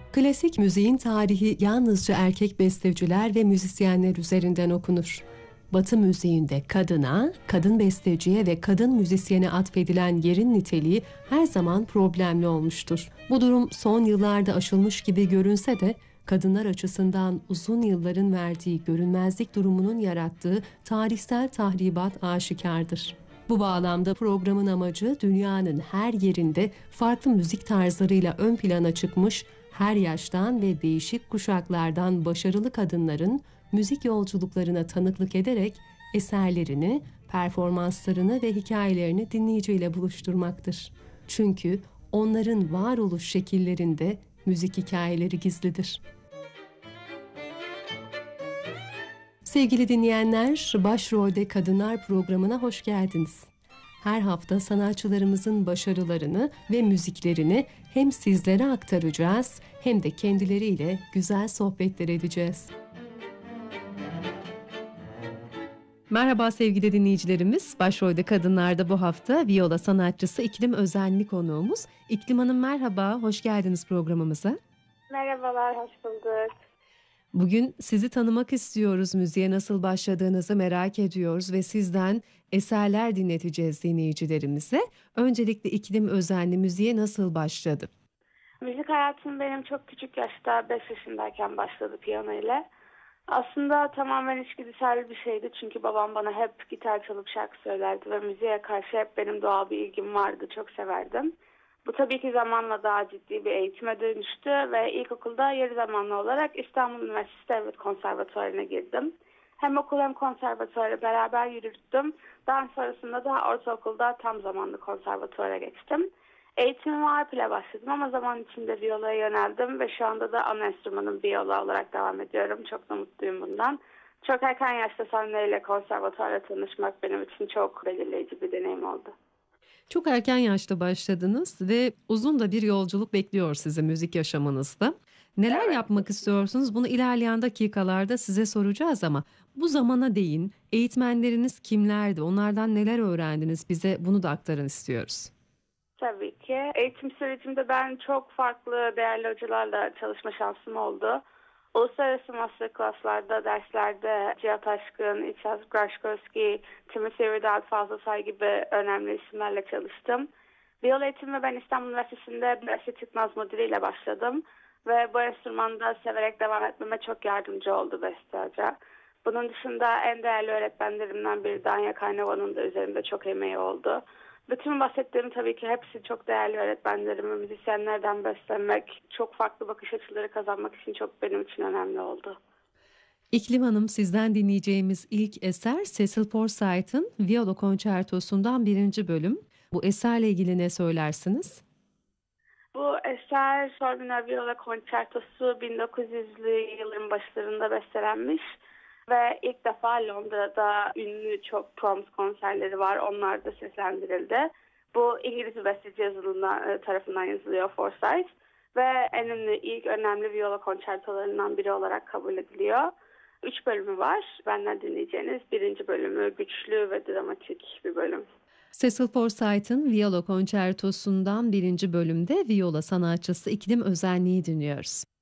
Klasik müziğin tarihi yalnızca erkek besteciler ve müzisyenler üzerinden okunur. Batı müziğinde kadına, kadın besteciye ve kadın müzisyene atfedilen yerin niteliği her zaman problemli olmuştur. Bu durum son yıllarda aşılmış gibi görünse de kadınlar açısından uzun yılların verdiği görünmezlik durumunun yarattığı tarihsel tahribat aşikardır. Bu bağlamda programın amacı dünyanın her yerinde farklı müzik tarzlarıyla ön plana çıkmış, her yaştan ve değişik kuşaklardan başarılı kadınların müzik yolculuklarına tanıklık ederek eserlerini, performanslarını ve hikayelerini dinleyiciyle buluşturmaktır. Çünkü onların varoluş şekillerinde müzik hikayeleri gizlidir. Sevgili dinleyenler, Başrolde Kadınlar programına hoş geldiniz. Her hafta sanatçılarımızın başarılarını ve müziklerini hem sizlere aktaracağız hem de kendileriyle güzel sohbetler edeceğiz. Merhaba sevgili dinleyicilerimiz. Başrolde Kadınlar'da bu hafta viola sanatçısı İklim Özenli konuğumuz. İklim Hanım merhaba, hoş geldiniz programımıza. Merhabalar, hoş bulduk. Bugün sizi tanımak istiyoruz, müziğe nasıl başladığınızı merak ediyoruz ve sizden eserler dinleteceğiz dinleyicilerimize. Öncelikle İklim Özenli müziğe nasıl başladı? Müzik hayatım benim çok küçük yaşta 5 yaşındayken başladı piyano ile. Aslında tamamen içgüdüsel bir şeydi çünkü babam bana hep gitar çalıp şarkı söylerdi ve müziğe karşı hep benim doğal bir ilgim vardı, çok severdim. Bu tabii ki zamanla daha ciddi bir eğitime dönüştü ve ilkokulda yarı zamanlı olarak İstanbul Üniversitesi Devlet Konservatuvarı'na girdim. Hem okul hem konservatuvarı beraber yürüttüm. Daha sonrasında da ortaokulda tam zamanlı konservatuvara geçtim. Eğitimime arp ile başladım ama zaman içinde viyolaya yöneldim ve şu anda da ana enstrümanım viyola olarak devam ediyorum. Çok da mutluyum bundan. Çok erken yaşta sahneyle konservatuvarla tanışmak benim için çok belirleyici bir deneyim oldu. Çok erken yaşta başladınız ve uzun da bir yolculuk bekliyor sizi müzik yaşamınızda. Neler Evet. yapmak istiyorsunuz? Bunu ilerleyen dakikalarda size soracağız ama bu zamana değin eğitmenleriniz kimlerdi? Onlardan neler öğrendiniz? Bize bunu da aktarın istiyoruz. Tabii ki. Eğitim sürecimde ben çok farklı değerli hocalarla çalışma şansım oldu. Uluslararası masterclasslarda, derslerde Cihat Aşkın, İçaz Graşkovski, Timothy Vidal Fazlasay gibi önemli isimlerle çalıştım. Viola eğitimime ben İstanbul Üniversitesi'nde Beste Çıkmaz modeliyle başladım. Ve bu enstrümanda severek devam etmeme çok yardımcı oldu Beste Hoca. Bunun dışında en değerli öğretmenlerimden biri Danya Kaynova'nın da üzerinde çok emeği oldu. Bütün bahsettiğim tabii ki hepsi çok değerli öğretmenlerimi, müzisyenlerden beslenmek, çok farklı bakış açıları kazanmak için çok benim için önemli oldu. İklim Hanım, sizden dinleyeceğimiz ilk eser Cecil Forsyth'ın Viola Konçertosu'ndan birinci bölüm. Bu eserle ilgili ne söylersiniz? Bu eser Sol minör viola konçertosu 1900'lü yılların başlarında bestelenmiş ve ilk defa Londra'da ünlü çok Proms konserleri var. Onlar da seslendirildi. Bu İngiliz bir besteci tarafından yazılıyor Forsyth ve en ünlü ilk önemli viola konçertolarından biri olarak kabul ediliyor. 3 bölümü var. Benden dinleyeceğiniz birinci bölümü güçlü ve dramatik bir bölüm. Cecil Forsyth'ın Viola Konçertosu'ndan birinci bölümde viola sanatçısı İklim Özenli'yi dinliyoruz.